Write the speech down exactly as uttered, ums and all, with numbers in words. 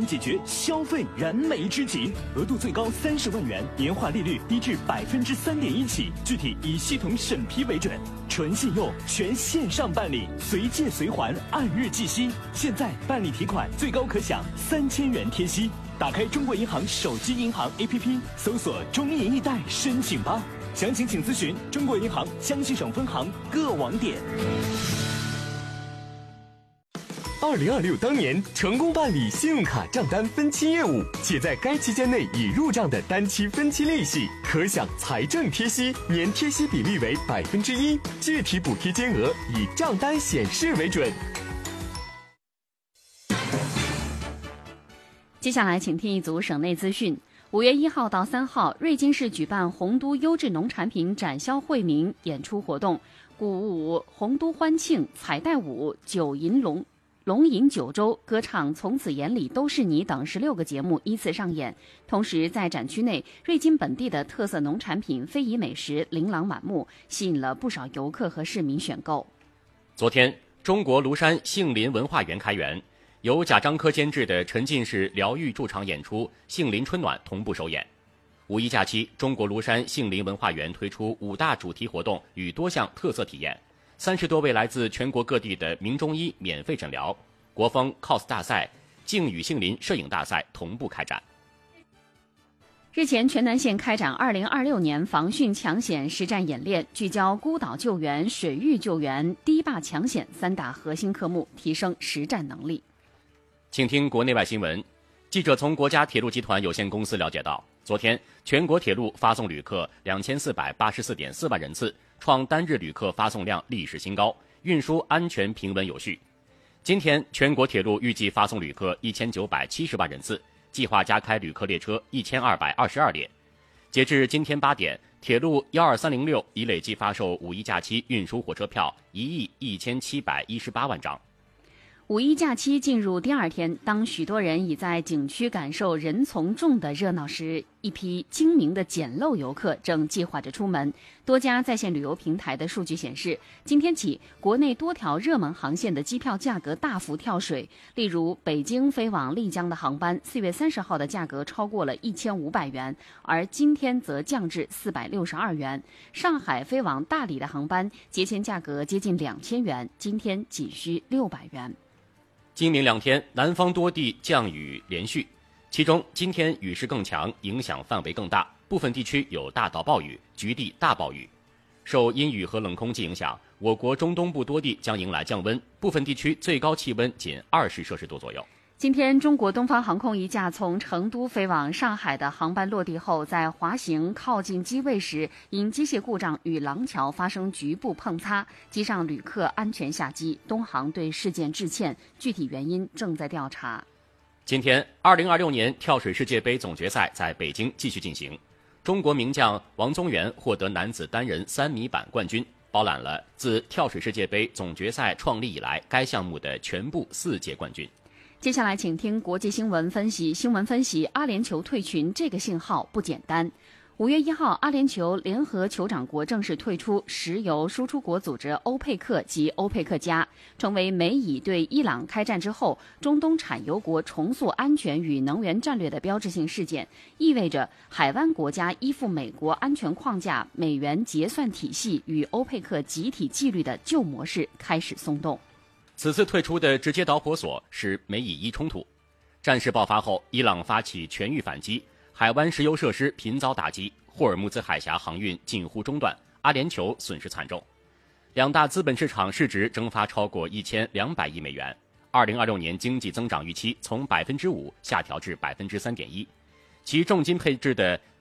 解决消费燃眉之急，额度最高三十万元，年化利率低至百分之三点一起，具体以系统审批为准，纯信用，全线上办理，随借随还，按日计息。现在办理提款最高可享三千元贴息。打开中国银行手机银行 A P P， 搜索中银易贷申请吧。详情请咨询中国银行江西省分行各网点。 二零二六当年成功办理信用卡账单分期业务，且在该期间内已入账的单期分期利息，可享财政贴息，年贴息比例为百分之一，具体补贴金额以账单显示为准。 接下来，请听一组省内资讯。五月一号到三号，瑞金市举办洪都优质农产品展销惠民演出活动，鼓舞洪都欢庆、彩带舞、九银龙。龙吟九州、歌唱《从此眼里都是你》等十六个节目依次上演。同时，在展区内，瑞金本地的特色农产品、非遗美食琳琅满目，吸引了不少游客和市民选购。 昨天，中国庐山杏林文化园开园，由贾樟柯监制的沉浸式疗愈驻场演出《杏林春暖》同步首演。五一假期，中国庐山杏林文化园推出五大主题活动与多项特色体验。三十多位来自全国各地的名中医免费诊疗，国风 cos 大赛、静与杏林摄影大赛同步开展。 日前，全南县开展二零二六年防汛抢险实战演练，聚焦孤岛救援、水域救援、堤坝抢险三大核心科目，提升实战能力。 请听国内外新闻。记者从国家铁路集团有限公司了解到，昨天全国铁路发送旅客两千四百八十四点四万人次，创单日旅客发送量历史新高，运输安全平稳有序。今天全国铁路预计发送旅客一千九百七十万人次，计划加开旅客列车一千二百二十二列。截至今天八点，铁路一二三零六已累计发售五一假期运输火车票一亿一千七百一十八万张。 五一假期进入第二天，当许多人已在景区感受人从众的热闹时，一批精明的捡漏游客正计划着出门。多家在线旅游平台的数据显示，今天起，国内多条热门航线的机票价格大幅跳水。例如，北京飞往丽江的航班，四月三十号的价格超过了一千五百元，而今天则降至四百六十二元。上海飞往大理的航班，节前价格接近两千元，今天仅需六百元。 今明两天，南方多地降雨连续，其中今天雨势更强，影响范围更大，部分地区有大到暴雨，局地大暴雨。受阴雨和冷空气影响，我国中东部多地将迎来降温，部分地区最高气温仅二十摄氏度左右。 今天，中国东方航空一架从成都飞往上海的航班落地后，在滑行靠近机位时，因机械故障与廊桥发生局部碰擦，机上旅客安全下机。东航对事件致歉，具体原因正在调查。 今天，二零二六年跳水世界杯总决赛在北京继续进行，中国名将王宗源获得男子单人三米板冠军，包揽了自跳水世界杯总决赛创立以来该项目的全部四届冠军。 接下来请听国际新闻分析。新闻分析，阿联酋退群这个信号不简单。五月一号，阿联酋联合酋长国正式退出石油输出国组织欧佩克及欧佩克加，成为美以对伊朗开战之后中东产油国重塑安全与能源战略的标志性事件，意味着海湾国家依附美国安全框架、美元结算体系与欧佩克集体纪律的旧模式开始松动。 此次退出的直接导火索是美以伊冲突。战事爆发后，伊朗发起全域反击，海湾石油设施频遭打击，霍尔木兹海峡航运近乎中断，阿联酋损失惨重。两大资本市场市值蒸发超过一千两百亿美元。二零二六年经济增长预期从百分之五下调至百分之三点一，其重金配置的